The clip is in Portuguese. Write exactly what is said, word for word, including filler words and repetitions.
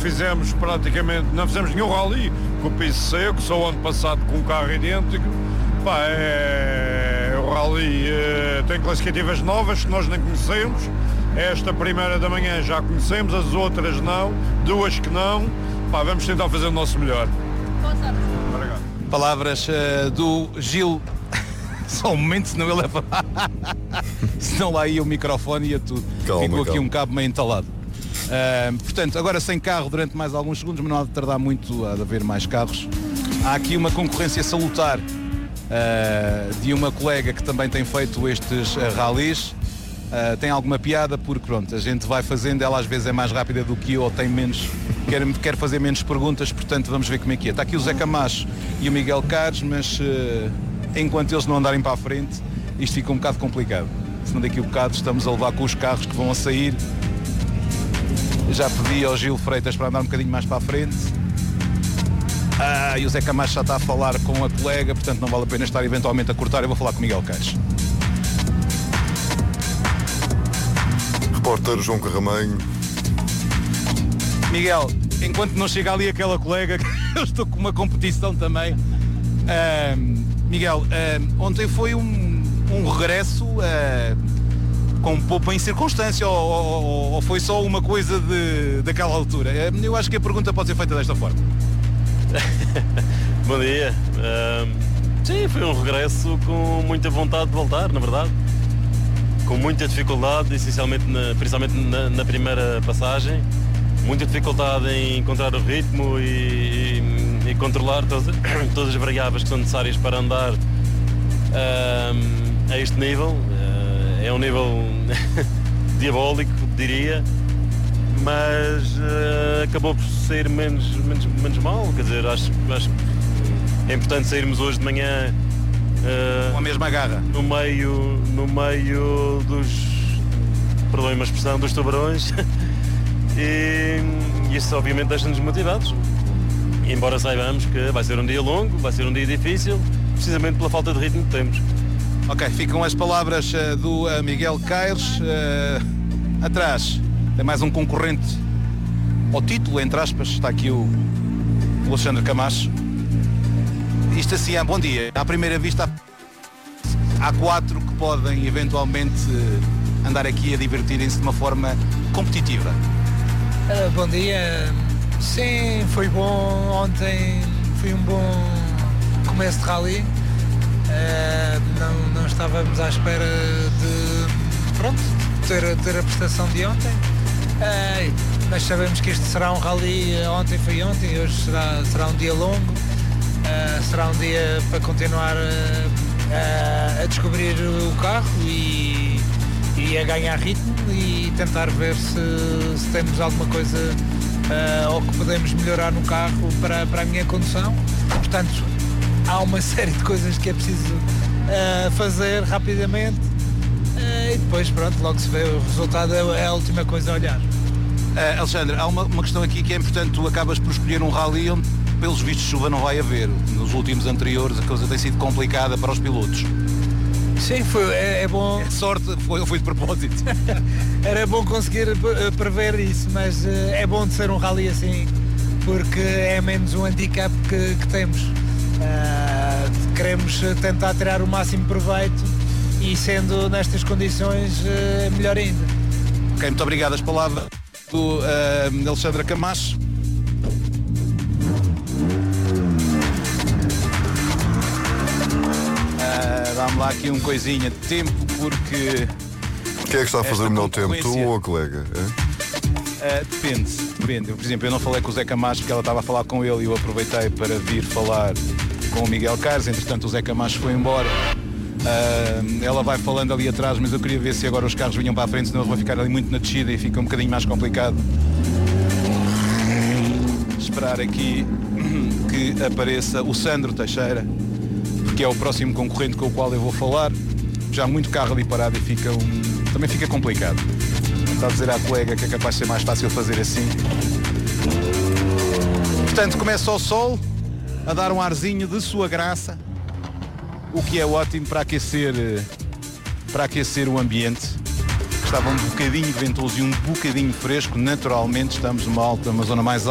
fizemos praticamente, não fizemos nenhum rally com o piso seco, só o ano passado com um carro idêntico. Pá, é, o rally é, tem classificativas novas que nós nem conhecemos. Esta primeira da manhã já conhecemos, as outras não, duas que não. Pá, vamos tentar fazer o nosso melhor. Obrigado. Palavras uh, do Gil. Só um momento, senão ele leva. Senão lá ia o microfone e ia tudo. Calma, Ficou aqui calma. um cabo meio entalado. Uh, portanto, agora sem carro durante mais alguns segundos, mas não há de tardar muito a de haver mais carros. Há aqui uma concorrência salutar uh, de uma colega que também tem feito estes uh, ralis. Uh, tem alguma piada porque pronto, a gente vai fazendo, ela às vezes é mais rápida do que eu ou tem menos, quer, quer fazer menos perguntas, portanto vamos ver como é que é. Está aqui o Zé Camacho e o Miguel Caires, mas uh, enquanto eles não andarem para a frente, isto fica um bocado complicado. Senão daqui a um bocado estamos a levar com os carros que vão a sair. Eu já pedi ao Gil Freitas para andar um bocadinho mais para a frente. Ah, e o Zé Camacho já está a falar com a colega, portanto não vale a pena estar eventualmente a cortar, eu vou falar com o Miguel Caires. Repórter João Carramanho. Miguel, enquanto não chega ali aquela colega, eu estou com uma competição também. Uh, Miguel, uh, ontem foi um, um regresso uh, com poupa em circunstância ou, ou, ou foi só uma coisa de, daquela altura? Uh, eu acho que a pergunta pode ser feita desta forma. Bom dia. Uh, sim, foi um regresso com muita vontade de voltar, na verdade. Com muita dificuldade, essencialmente na, principalmente na, na primeira passagem, muita dificuldade em encontrar o ritmo e, e, e controlar todas, todas as variáveis que são necessárias para andar uh, a este nível. Uh, é um nível diabólico, diria, mas uh, acabou por ser menos, menos, menos mal. Quer dizer, acho, acho que é importante sairmos hoje de manhã com a mesma garra no meio, no meio dos, perdoem-me a expressão, dos tubarões e, e isso obviamente deixa-nos motivados, embora saibamos que vai ser um dia longo, vai ser um dia difícil, precisamente pela falta de ritmo que temos. Ok, ficam as palavras uh, do uh, Miguel Caires. Uh, atrás tem mais um concorrente ao título, entre aspas, está aqui o, o Alexandre Camacho. Isto assim é bom dia. À primeira vista há quatro que podem eventualmente andar aqui a divertirem-se de uma forma competitiva. Uh, bom dia. Sim, foi bom. Ontem foi um bom começo de rally. Uh, não, não estávamos à espera de pronto, ter, ter a prestação de ontem. Uh, mas sabemos que este será um rally. Ontem foi ontem, hoje será, será um dia longo. Uh, será um dia para continuar uh, uh, a descobrir o carro e, e a ganhar ritmo e tentar ver se, se temos alguma coisa uh, ou que podemos melhorar no carro para, para a minha condução. Portanto, há uma série de coisas que é preciso uh, fazer rapidamente uh, e depois pronto, logo se vê. O resultado é a última coisa a olhar. Uh, Alexandre, há uma, uma questão aqui que é importante. Tu acabas por escolher um rally onde pelos vistos chuva não vai haver. Nos últimos anteriores a coisa tem sido complicada para os pilotos. Sim, foi, é, é bom. É sorte, foi, foi de propósito. Era bom conseguir prever isso, mas é bom de ser um rally assim, porque é menos um handicap que, que temos. Uh, queremos tentar tirar o máximo proveito e sendo nestas condições uh, melhor ainda. Ok, muito obrigado. As palavras do uh, Alexandre Camacho. Dá-me lá aqui um coisinha de tempo porque... Quem é que está a fazer o melhor tempo, tu ou a colega? É? Uh, depende, depende. Eu, por exemplo, eu não falei com o Zé Camacho porque ela estava a falar com ele e eu aproveitei para vir falar com o Miguel Caires. Entretanto o Zé Camacho foi embora. Uh, ela vai falando ali atrás, mas eu queria ver se agora os carros vinham para a frente, senão eles vão ficar ali muito na descida e fica um bocadinho mais complicado. Esperar aqui que apareça o Sandro Teixeira, que é o próximo concorrente com o qual eu vou falar. Já há muito carro ali parado e fica um... também fica complicado. Está a dizer à colega que é capaz de ser mais fácil fazer assim. Portanto, começa o sol a dar um arzinho de sua graça, o que é ótimo para aquecer, para aquecer o ambiente. Estava um bocadinho ventoso e um bocadinho fresco. Naturalmente estamos numa alta, uma zona mais alta.